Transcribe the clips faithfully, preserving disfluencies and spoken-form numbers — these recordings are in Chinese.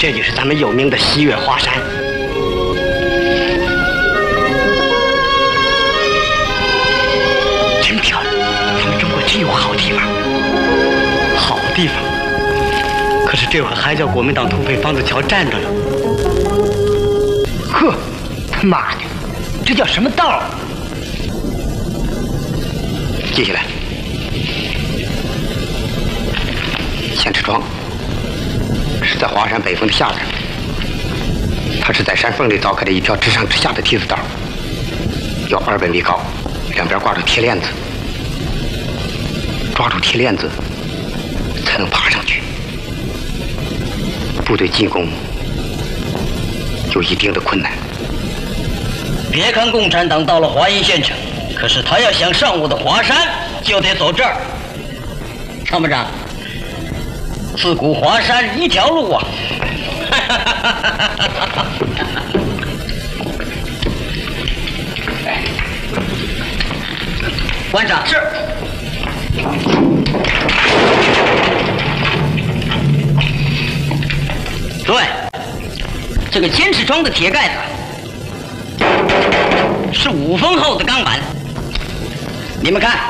这就是咱们有名的西岳华山。真漂亮，咱们中国真有好地方，好地方。可是这会还叫国民党土匪方子桥站着了。 呵，他妈的，这叫什么道？ 接下来，千尺庄是在华山北峰的下边，它是在山缝里凿开的一条直上直下的梯子道，有二百米高，两边挂着铁链子，抓住铁链子才能爬上去。部队进攻有一定的困难。 别看共产党到了华阴县城，可是他要想上我的华山，就得走这儿。参谋长，自古华山一条路啊！馆长是。诸位，这个千尺窗的铁盖子是五分厚的钢板，你们看，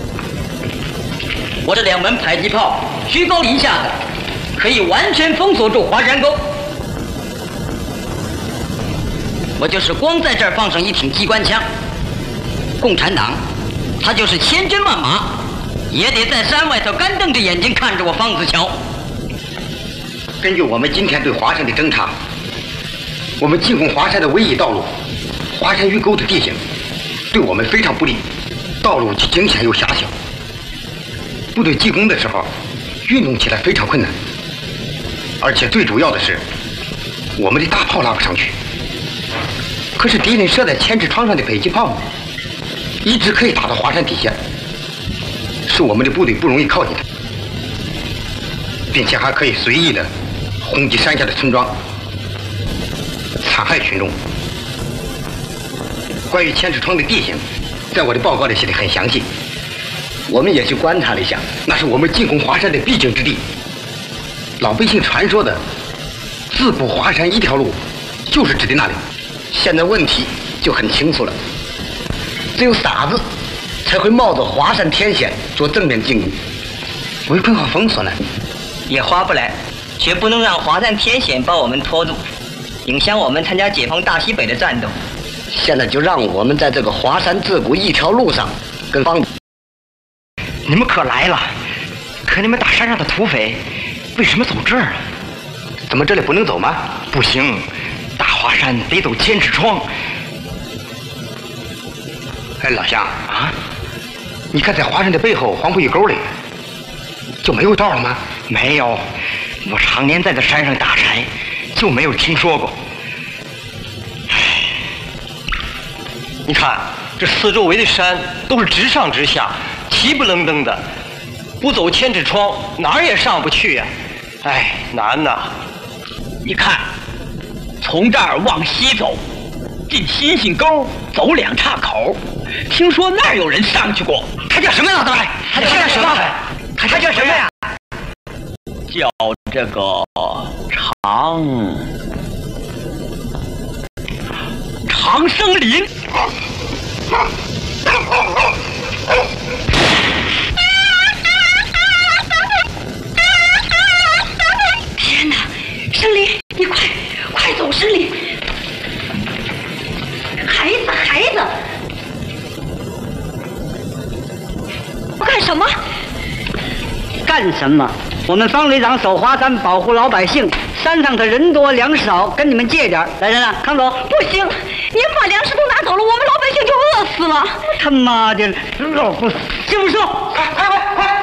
我这两门迫击炮居高临下的，可以完全封锁住华山沟。我就是光在这儿放上一挺机关枪，共产党他就是千军万马，也得在山外头干瞪着眼睛看着我方子桥。 根据我们今天对华山的侦查，我们进攻华山的唯一道路，华山峪沟的地形对我们非常不利，道路既惊险又狭小，部队进攻的时候运动起来非常困难，而且最主要的是我们的大炮拉不上去。可是敌人射在千尺窗上的迫击炮一直可以打到华山底下，使我们的部队不容易靠近它，并且还可以随意的轰击山下的村庄，残害群众。关于千尺窗的地形，在我的报告里写得很详细，我们也去观察了一下，那是我们进攻华山的必经之地。老百姓传说的自古华山一条路，就是指的那里。现在问题就很清楚了，只有傻子才会冒着华山天险做正面进攻，围困和封锁呢， 也划不来，绝不能让华山天险把我们拖住，影响我们参加解放大西北的战斗。 现在就让我们在这个华山自古一条路上跟方。你们可来了，可你们打山上的土匪为什么走这儿啊？ 怎么这里不能走吗？ 不行，大华山得走千尺窗。 哎，老乡啊，你看在华山的背后黄埔峪沟里就没有道了吗？ 没有，我常年在这山上打柴，就没有听说过。 你看，这四周围的山都是直上直下，齐不愣登的，不走千尺窗，哪儿也上不去呀、啊！哎，难呐！ 你看，从这儿往西走，进星星沟，走两岔口，听说那儿有人上去过。 他叫什么老大来？他叫什么？他叫什么呀？ 叫这个长长生林。 天哪，生林，你快快走，生林！孩子，孩子，干什么？ 干什么？我们方旅长守华山，保护老百姓。山上的人多粮食少，跟你们借点。来人啊，康总！ 不行，您把粮食都拿走了，我们老百姓就饿死了。 他妈的，老不行不说， 快快快快！